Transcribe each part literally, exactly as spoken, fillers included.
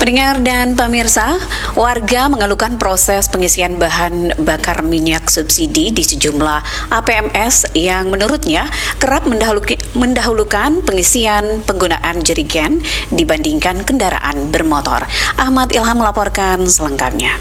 Pendengar dan pemirsa, warga mengeluhkan proses pengisian bahan bakar minyak subsidi di sejumlah A P M S yang menurutnya kerap mendahulukan pengisian penggunaan jerigen dibandingkan kendaraan bermotor. Ahmad Ilham melaporkan selengkapnya.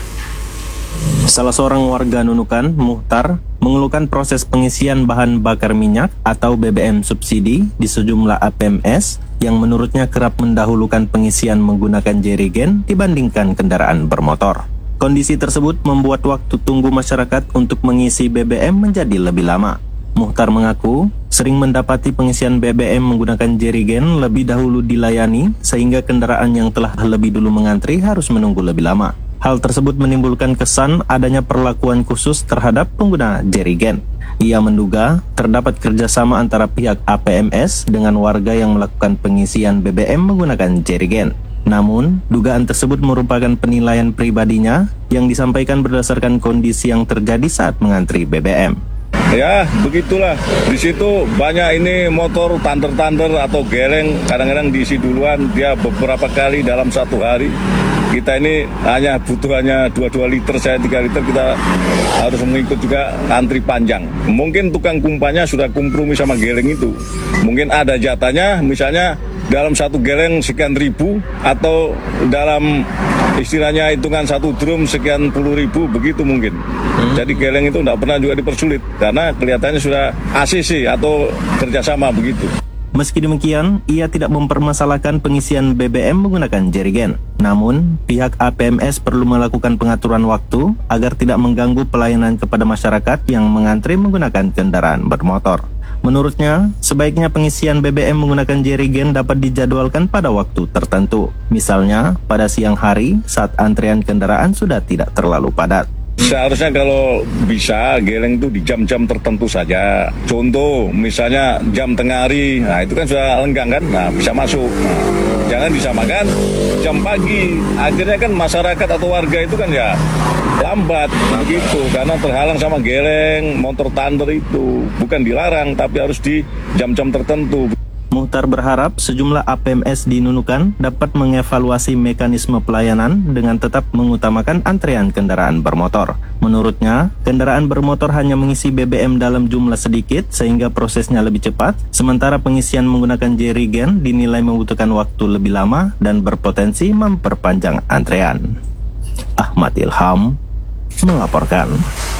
Salah seorang warga Nunukan, Muhtar, mengeluhkan proses pengisian bahan bakar minyak atau B B M subsidi di sejumlah A P M S yang menurutnya kerap mendahulukan pengisian menggunakan jerigen dibandingkan kendaraan bermotor. Kondisi tersebut membuat waktu tunggu masyarakat untuk mengisi B B M menjadi lebih lama. Muhtar mengaku sering mendapati pengisian B B M menggunakan jerigen lebih dahulu dilayani sehingga kendaraan yang telah lebih dulu mengantri harus menunggu lebih lama. Hal tersebut menimbulkan kesan adanya perlakuan khusus terhadap pengguna jerigen. Ia menduga terdapat kerjasama antara pihak A P M S dengan warga yang melakukan pengisian B B M menggunakan jerigen. Namun, dugaan tersebut merupakan penilaian pribadinya yang disampaikan berdasarkan kondisi yang terjadi saat mengantri B B M. Ya, begitulah. Di situ banyak ini motor tanter-tanter atau geleng, kadang-kadang diisi duluan, dia beberapa kali dalam satu hari. Kita ini hanya butuh hanya dua puluh dua liter, saya tiga liter, kita harus mengikut juga antri panjang. Mungkin tukang kumpanya sudah kompromi sama geleng itu. Mungkin ada jatahnya, misalnya dalam satu geleng sekian ribu, atau dalam istilahnya hitungan satu drum sekian puluh ribu, begitu mungkin. Hmm. Jadi geleng itu tidak pernah juga dipersulit, karena kelihatannya sudah A C C atau kerjasama begitu. Meski demikian, ia tidak mempermasalahkan pengisian B B M menggunakan jerigen. Namun, pihak A P M S perlu melakukan pengaturan waktu agar tidak mengganggu pelayanan kepada masyarakat yang mengantri menggunakan kendaraan bermotor. Menurutnya, sebaiknya pengisian B B M menggunakan jerigen dapat dijadwalkan pada waktu tertentu. Misalnya, pada siang hari saat antrian kendaraan sudah tidak terlalu padat. Seharusnya kalau bisa geleng itu di jam-jam tertentu saja. Contoh misalnya jam tengah hari, nah itu kan sudah lenggang kan, nah bisa masuk. Nah, jangan disamakan jam pagi. Akhirnya kan masyarakat atau warga itu kan ya lambat begitu, karena terhalang sama geleng, motor tanter itu. Bukan dilarang, tapi harus di jam-jam tertentu. Muhtar berharap sejumlah A P M S di Nunukan dapat mengevaluasi mekanisme pelayanan dengan tetap mengutamakan antrean kendaraan bermotor. Menurutnya, kendaraan bermotor hanya mengisi B B M dalam jumlah sedikit sehingga prosesnya lebih cepat, sementara pengisian menggunakan jerigen dinilai membutuhkan waktu lebih lama dan berpotensi memperpanjang antrean. Ahmad Ilham melaporkan.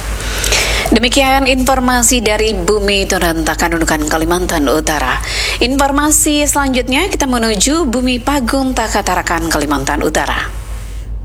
Demikian informasi dari Bumi Tonantakan Nunukan, Kalimantan Utara. Informasi selanjutnya kita menuju Bumi Pagung Takatarakan, Kalimantan Utara.